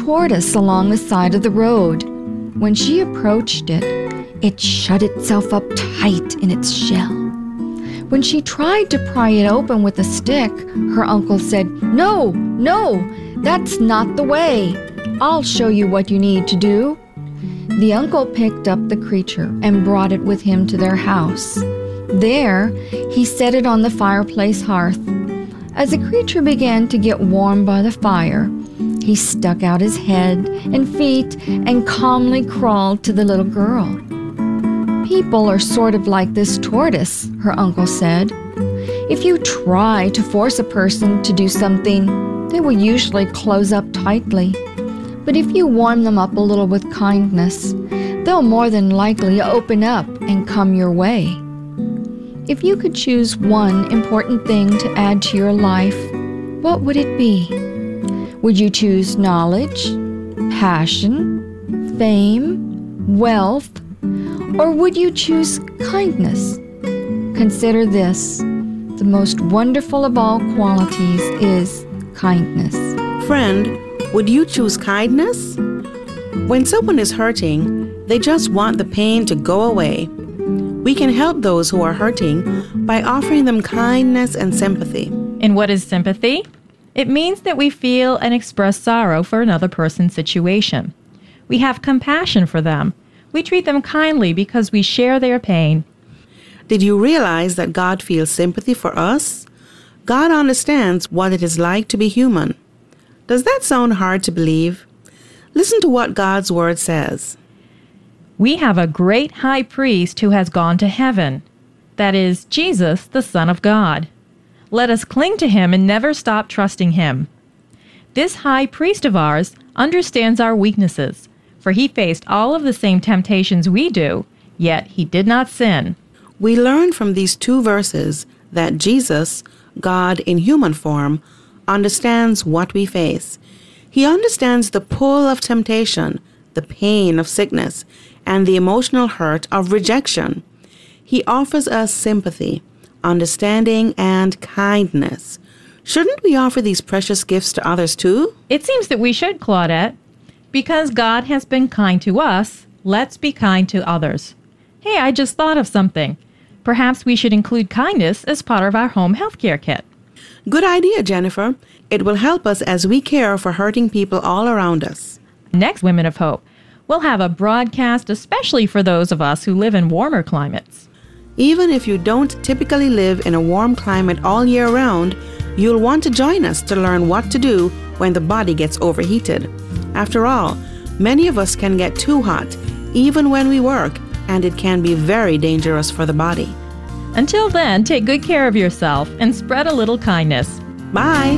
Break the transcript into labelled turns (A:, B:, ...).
A: tortoise along the side of the road. When she approached it, it shut itself up tight in its shell. When she tried to pry it open with a stick, her uncle said, "No, no, that's not the way. I'll show you what you need to do." The uncle picked up the creature and brought it with him to their house. There, he set it on the fireplace hearth. As the creature began to get warm by the fire, he stuck out his head and feet and calmly crawled to the little girl. "People are sort of like this tortoise," her uncle said. "If you try to force a person to do something, they will usually close up tightly. But if you warm them up a little with kindness, they'll more than likely open up and come your way." If you could choose one important thing to add to your life, what would it be? Would you choose knowledge, passion, fame, wealth, or would you choose kindness? Consider this: the most wonderful of all qualities is kindness.
B: Friend, would you choose kindness? When someone is hurting, they just want the pain to go away. We can help those who are hurting by offering them kindness and sympathy.
C: And what is sympathy? It means that we feel and express sorrow for another person's situation. We have compassion for them. We treat them kindly because we share their pain.
B: Did you realize that God feels sympathy for us? God understands what it is like to be human. Does that sound hard to believe? Listen to what God's Word says.
C: We have a great high priest who has gone to heaven. That is, Jesus, the Son of God. Let us cling to him and never stop trusting him. This high priest of ours understands our weaknesses, for he faced all of the same temptations we do, yet he did not sin.
B: We learn from these two verses that Jesus, God in human form, understands what we face. He understands the pull of temptation, the pain of sickness, and the emotional hurt of rejection. He offers us sympathy, understanding, and kindness. Shouldn't we offer these precious gifts to others too?
C: It seems that we should, Claudette. Because God has been kind to us, let's be kind to others. Hey, I just thought of something. Perhaps we should include kindness as part of our home healthcare kit.
B: Good idea, Jennifer. It will help us as we care for hurting people all around us.
C: Next Women of Hope, we'll have a broadcast especially for those of us who live in warmer climates.
B: Even if you don't typically live in a warm climate all year round, you'll want to join us to learn what to do when the body gets overheated. After all, many of us can get too hot, even when we work, and it can be very dangerous for the body.
C: Until then, take good care of yourself and spread a little kindness.
B: Bye!